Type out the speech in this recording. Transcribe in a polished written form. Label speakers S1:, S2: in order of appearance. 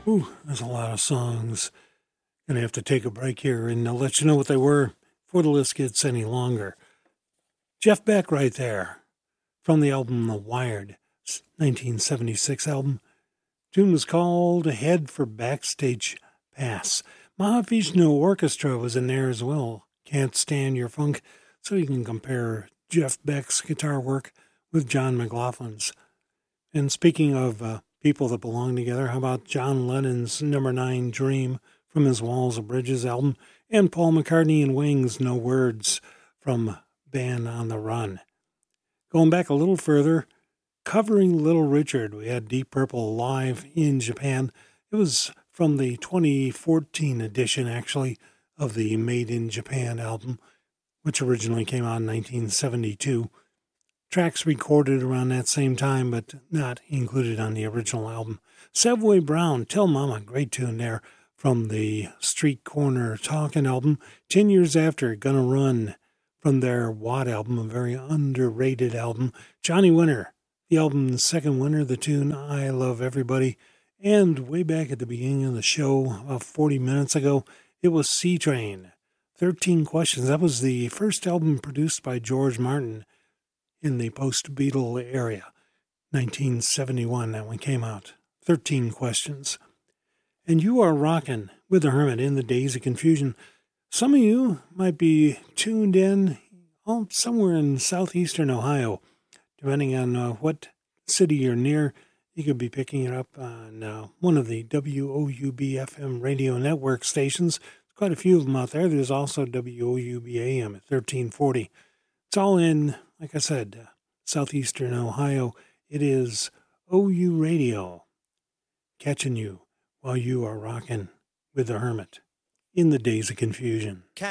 S1: Ooh, there's a lot of songs. Gonna have to take a break here and I'll let you know what they were before the list gets any longer. Jeff Beck right there from the album The Wired, 1976 album. Tune was called Head for Backstage Pass. Mahavishnu Orchestra was in there as well. Can't Stand Your Funk, so you can compare Jeff Beck's guitar work with John McLaughlin's. And speaking of people that belong together, how about John Lennon's Number 9 Dream from his Walls of Bridges album, and Paul McCartney and Wings' No Words from Band on the Run. Going back a little further, covering Little Richard, we had Deep Purple live in Japan. It was from the 2014 edition, actually, of the Made in Japan album, which originally came out in 1972. Tracks recorded around that same time, but not included on the original album. Savoy Brown, Tell Mama, great tune there, from the Street Corner Talkin' album. 10 years after, Gonna Run, from their Watt album, a very underrated album. Johnny Winter, the album's second winner, the tune I Love Everybody. And way back at the beginning of the show, about 40 minutes ago, it was C-Train, 13 Questions. That was the first album produced by George Martin in the post-Beatle area. 1971, that one came out. 13 Questions. And you are rocking with the Hermit in the Days of Confusion. Some of you might be tuned in somewhere in southeastern Ohio. Depending on what city you're near, you could be picking it up on one of the WOUB-FM radio network stations. There's quite a few of them out there. There's also WOUB-AM at 1340. It's all in, like I said, southeastern Ohio. It is OU Radio, catching you while you are rocking with the Hermit in the Days of Confusion.